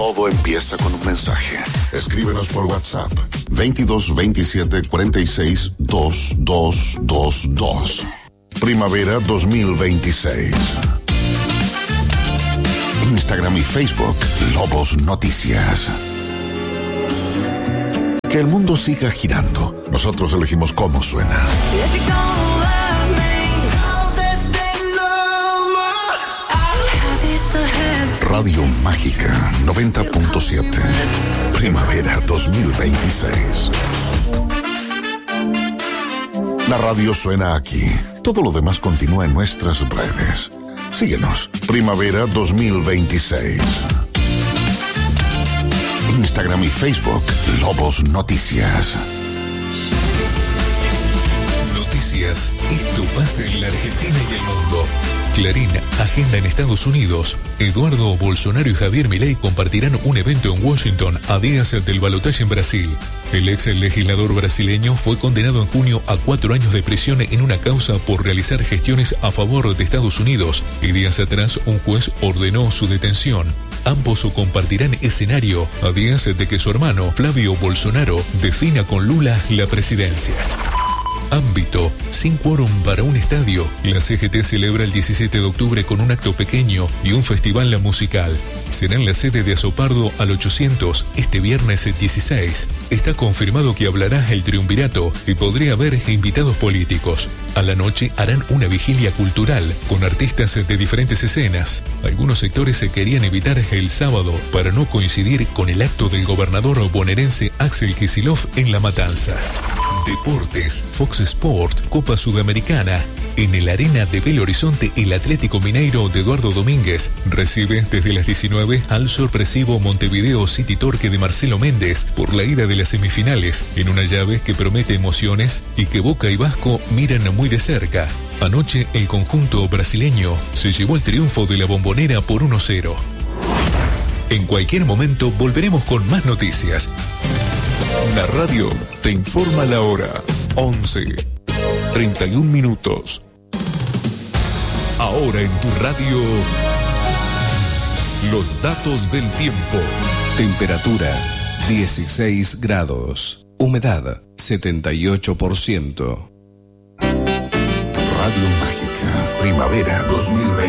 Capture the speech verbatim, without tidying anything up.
Todo empieza con un mensaje. Escríbenos por WhatsApp veintidós veintisiete cuarenta y seis veintidós veintidós. Primavera dos mil veintiséis. Instagram y Facebook, Lobos Noticias. Que el mundo siga girando. Nosotros elegimos cómo suena. Radio Mágica noventa punto siete. Primavera dos mil veintiséis. La radio suena aquí. Todo lo demás continúa en nuestras redes. Síguenos. Primavera dos mil veintiséis. Instagram y Facebook, Lobos Noticias. Noticias. Esto pasa en la Argentina y el mundo. Clarín agenda en Estados Unidos. Eduardo Bolsonaro y Javier Milei compartirán un evento en Washington a días del balotaje en Brasil. El ex legislador brasileño fue condenado en junio a cuatro años de prisión en una causa por realizar gestiones a favor de Estados Unidos, y días atrás un juez ordenó su detención. Ambos compartirán escenario a días de que su hermano, Flavio Bolsonaro, defina con Lula la presidencia. Ámbito. Sin quórum para un estadio, la C G T celebra el diecisiete de octubre con un acto pequeño y un festival musical. Será en la sede de Azopardo al ochocientos este viernes dieciséis. Está confirmado que hablará el triunvirato y podría haber invitados políticos. A la noche harán una vigilia cultural con artistas de diferentes escenas. Algunos sectores se querían evitar el sábado para no coincidir con el acto del gobernador bonaerense Axel Kicillof en La Matanza. Deportes. Fox Sport, Copa Sudamericana. En el Arena de Belo Horizonte, el Atlético Mineiro de Eduardo Domínguez recibe desde las diecinueve al sorpresivo Montevideo City Torque de Marcelo Méndez por la ida de las semifinales, en una llave que promete emociones y que Boca y Vasco miran muy de cerca. Anoche el conjunto brasileño se llevó el triunfo de la Bombonera por uno cero. En cualquier momento volveremos con más noticias. La radio te informa la hora. once, treinta y un minutos. Ahora en tu radio, los datos del tiempo. Temperatura dieciséis grados. Humedad setenta y ocho por ciento. Radio Mágica, Primavera dos mil veinte.